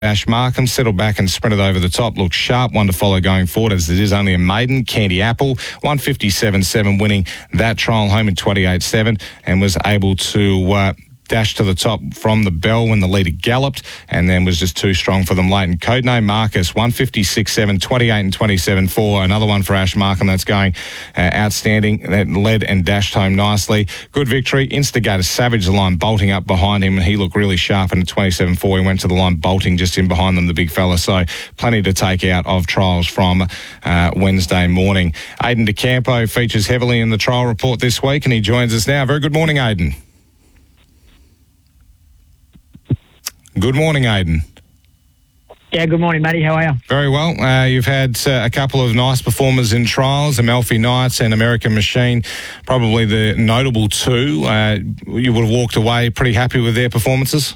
Ash Markham settled back and sprinted over the top. Looked sharp, one to follow going forward as it is only a maiden. Candy Apple, 157.7, winning that trial home in 28.7 and was able to dash to the top from the bell when the leader galloped and then was just too strong for them late. And Codename Marcus, 156.7, 28 and 27.4. Another one for Ash Markham that's going outstanding. That led and dashed home nicely. Good victory. Instigator Savage, the line bolting up behind him, and he looked really sharp. And at 27.4, he went to the line bolting just in behind them, the big fella. So plenty to take out of trials from Wednesday morning. Aidan DeCampo features heavily in the trial report this week, and he joins us now. Very good morning, Aidan. Good morning, Aidan. Yeah, good morning, Matty. How are you? Very well. You've had a couple of nice performers in trials, Amalfi Knights and American Machine, probably the notable two. You would have walked away pretty happy with their performances?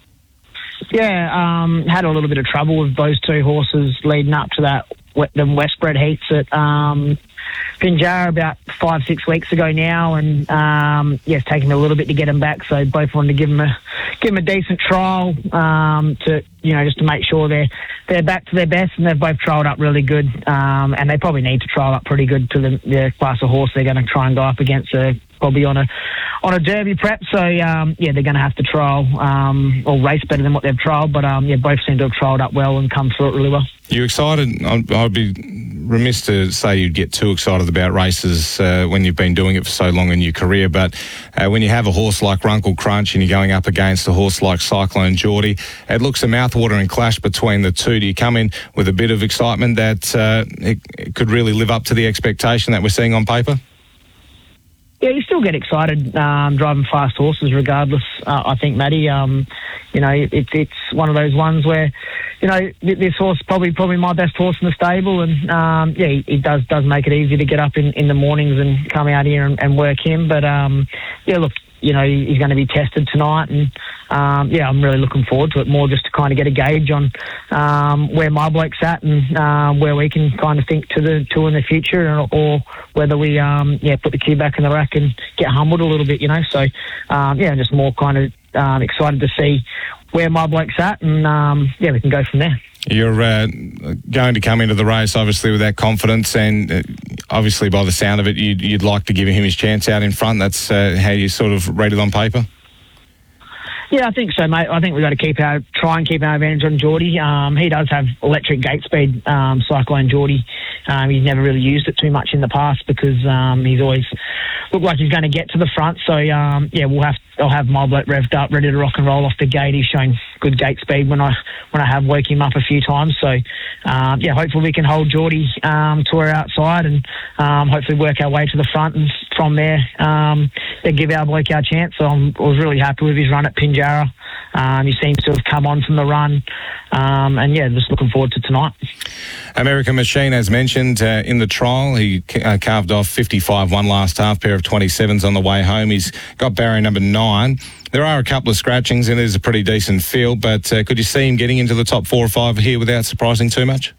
Yeah, had a little bit of trouble with those two horses leading up to the Westbred heats at Pinjarra about 5-6 weeks ago now, and it's taken me a little bit to get them back. So both wanted to give them a decent trial to just to make sure they're back to their best, and they've both trialled up really good, and they probably need to trial up pretty good to the class of horse they're going to try and go up against. Probably on a Derby prep, so they're going to have to trial or race better than what they've trialled, but both seem to have trialled up well and come through it really well. You excited? I'd be remiss to say you'd get too excited about races when you've been doing it for so long in your career, but when you have a horse like Runkle Crunch and you're going up against a horse like Cyclone Geordie, it looks a mouthwatering clash between the two. Do you come in with a bit of excitement that it could really live up to the expectation that we're seeing on paper? Yeah, you still get excited driving fast horses regardless, I think, Matty. It's one of those ones where, this horse probably my best horse in the stable, and it does make it easy to get up in the mornings and come out here and work him. But look, he's going to be tested tonight, and I'm really looking forward to it, more just to kind of get a gauge on where my bloke's at and where we can kind of think to in the future, or whether we put the cue back in the rack and get humbled a little bit, So just more kind of excited to see where my bloke's at, and we can go from there. You're going to come into the race, obviously, with that confidence, and obviously, by the sound of it, you'd like to give him his chance out in front. That's how you sort of read it on paper? Yeah, I think so, mate. I think we've got to try and keep our advantage on Geordie. He does have electric gate speed, Cyclone Geordie. He's never really used it too much in the past because he's always looked like he's going to get to the front. So, I'll have my bloke revved up, ready to rock and roll off the gate. He's shown good gate speed when I have woke him up a few times. So, hopefully we can hold Geordie to our outside and hopefully work our way to the front, and from there, give our bloke our chance. So I was really happy with his run at Pinjarra. He seems to have come on from the run, just looking forward to tonight. American Machine, as mentioned, in the trial, he carved off 55-1 last half, pair of 27s on the way home. He's got barrier number 9. There are a couple of scratchings, and it is a pretty decent field, but could you see him getting into the top 4 or 5 here without surprising too much?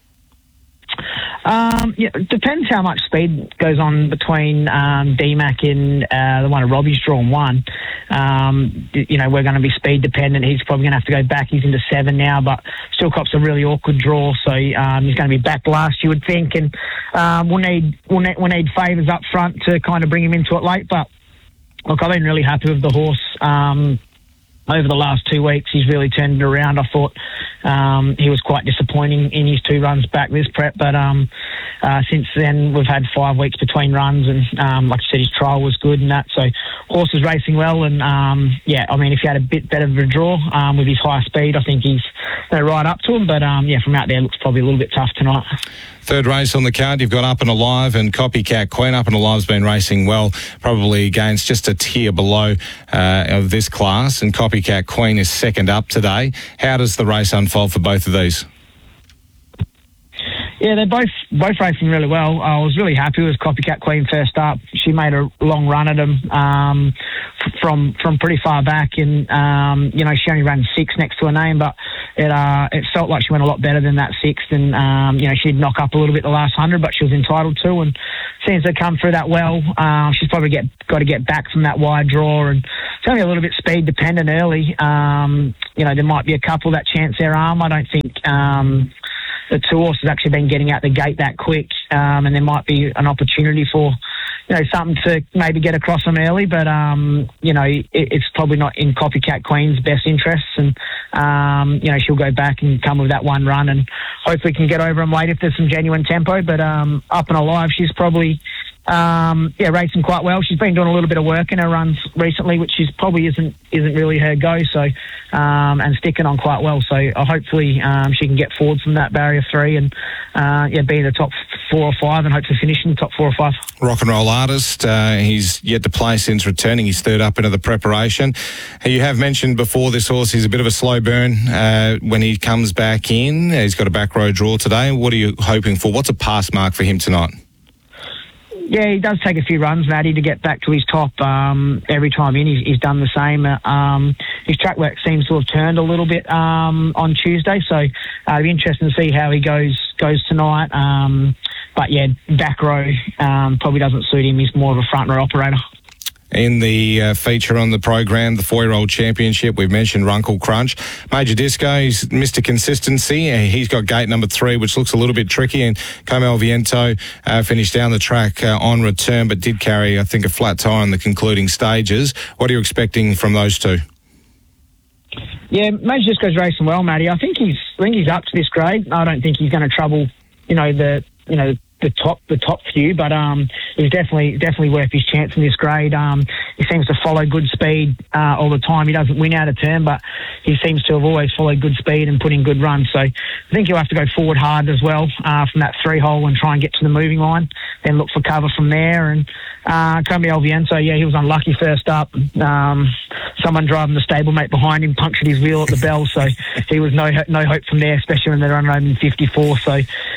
It depends how much speed goes on between DMAC and the one of Robbie's drawn 1. We're going to be speed dependent. He's probably going to have to go back. He's into 7 now, but still cops a really awkward draw, so he's going to be back last, you would think, and we'll need favours up front to kind of bring him into it late. But look, I've been really happy with the horse. Over the last 2 weeks, he's really turned it around. I thought he was quite disappointing in his 2 runs back this prep, but since then we've had 5 weeks between runs, and like I said, his trial was good and that. So horse is racing well, and if he had a bit better of a draw with his high speed, I think he's right up to him. But from out there, it looks probably a little bit tough tonight. Third race on the card, you've got Up and Alive and Copycat Queen. Up and Alive's been racing well, probably against just a tier below of this class, and Copycat Queen is second up today. How does the race unfold for both of these? Yeah, they're both racing really well. I was really happy with Copycat Queen first up. She made a long run at him from pretty far back, and she only ran 6 next to her name, but it felt like she went a lot better than that 6th, and she did knock up a little bit the last 100, but she was entitled to, and seems to come through that well. She's probably got to get back from that wide draw, and going to be a little bit speed dependent early. There might be a couple that chance their arm. I don't think the two horses actually been getting out the gate that quick, and there might be an opportunity for something to maybe get across them early, but it's probably not in Copycat Queen's best interests, and she'll go back and come with that one run, and hopefully can get over them late if there's some genuine tempo. But Up and Alive, she's probably racing quite well. She's been doing a little bit of work in her runs recently, which probably isn't really her go. So and sticking on quite well. So hopefully she can get forward from that barrier 3 and be in the top 4 or 5, and hopefully finish in the top 4 or 5. Rock and Roll Artist, he's yet to play since returning. He's third up into the preparation. You have mentioned before this horse, he's a bit of a slow burn when he comes back in. He's got a back row draw today. What are you hoping for? What's a pass mark for him tonight? Yeah, he does take a few runs, Matty, to get back to his top. Every time in, he's done the same. His track work seems to have turned a little bit on Tuesday, so it'll be interesting to see how he goes tonight. But yeah, back row probably doesn't suit him. He's more of a front row operator. In the feature on the program, the 4-year-old championship, we've mentioned Runkle Crunch. Major Disco, he's Mr. Consistency. He's got gate number 3, which looks a little bit tricky, and Como El Viento finished down the track on return, but did carry, I think, a flat tyre in the concluding stages. What are you expecting from those two? Yeah, Major Disco's racing well, Matty. I think he's up to this grade. I don't think he's going to trouble, the top few, but he's definitely worth his chance in this grade. He seems to follow good speed all the time. He doesn't win out of turn, but he seems to have always followed good speed and put in good runs. So I think he'll have to go forward hard as well from that 3-hole and try and get to the moving line, then look for cover from there. And Como El Viento, he was unlucky first up. Someone driving the stablemate behind him punctured his wheel at the bell, so he was no hope from there, especially when they're running home in 54. So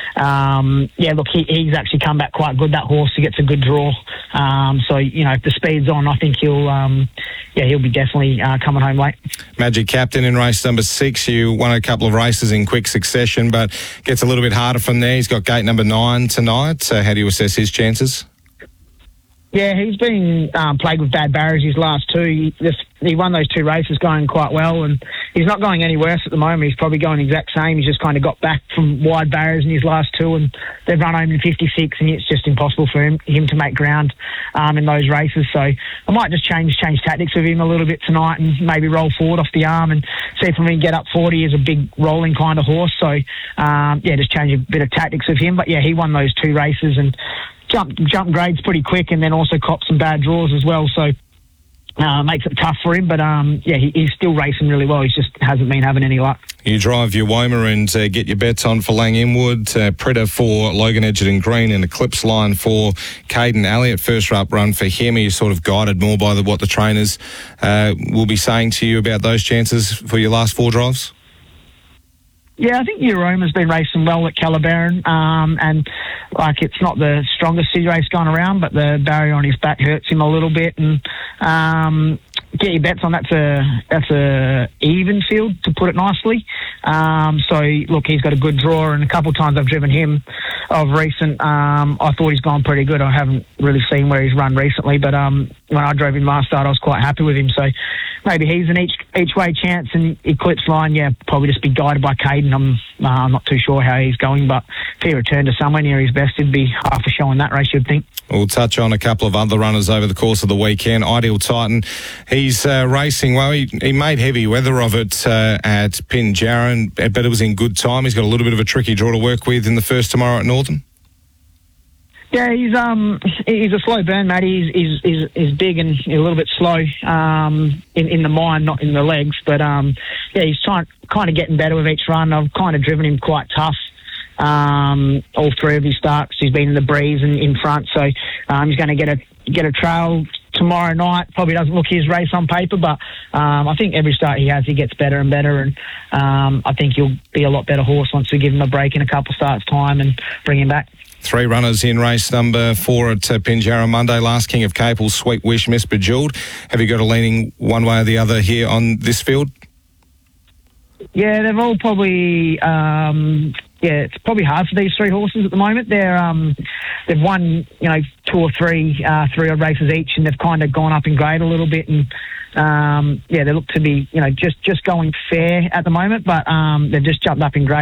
he's actually come back quite good, that horse. He gets a good draw. If the speed's on, I think he'll be definitely coming home late. Magic Captain in race number 6. You won a couple of races in quick succession, but gets a little bit harder from there. He's got gate number 9 tonight. So how do you assess his chances? Yeah, he's been plagued with bad barriers his last 2. He won those 2 races going quite well, and he's not going any worse at the moment. He's probably going the exact same. He's just kind of got back from wide barriers in his last 2, and they've run home in 56, and it's just impossible for him to make ground in those races. So I might just change tactics with him a little bit tonight and maybe roll forward off the arm and see if we can get up 40. He's a big rolling kind of horse. So, just change a bit of tactics with him. But, yeah, he won those 2 races and jump grades pretty quick, and then also copped some bad draws as well. So makes it tough for him, but he's still racing really well. He just hasn't been having any luck. You drive your Woma and get your bets on for Lang Inwood, Predator for Logan Edgerton Green, and Eclipse Line for Caden Elliott. First up run for him. Are you sort of guided more by what the trainers will be saying to you about those chances for your last 4 drives? Yeah, I think Euroma's been racing well at Calabaron, and it's not the strongest city race going around, but the barrier on his back hurts him a little bit, and get your bets on that's a even field, to put it nicely. He's got a good draw, and a couple of times I've driven him of recent. I thought he's gone pretty good. I haven't really seen where he's run recently, but when I drove him last start, I was quite happy with him. So maybe he's an each way chance, and Eclipse Line, probably just be guided by Caden. I'm not too sure how he's going, but if he returned to somewhere near his best, it'd be half a show in that race, you'd think. We'll touch on a couple of other runners over the course of the weekend. Ideal Titan, he's racing well. He made heavy weather of it at Pinjarra, but it was in good time. He's got a little bit of a tricky draw to work with in the first tomorrow at Northern. Yeah, he's a slow burn, Matty. He's big and a little bit slow in the mind, not in the legs. But he's kind of getting better with each run. I've kind of driven him quite tough. All 3 of his starts, he's been in the breeze and in front, so he's going to get a trail tomorrow night. Probably doesn't look his race on paper, but I think every start he has, he gets better and better, and I think he'll be a lot better horse once we give him a break in a couple of starts time and bring him back. 3 runners in race number 4 at Pinjarra Monday. Last King of Capel, Sweet Wish, Miss Bejeweled. Have you got a leaning one way or the other here on this field? Yeah, they've all probably... it's probably hard for these 3 horses at the moment. They've won, 2 or 3 3-odd races each, and they've kind of gone up in grade a little bit. And They look to be, just going fair at the moment, but they've just jumped up in grade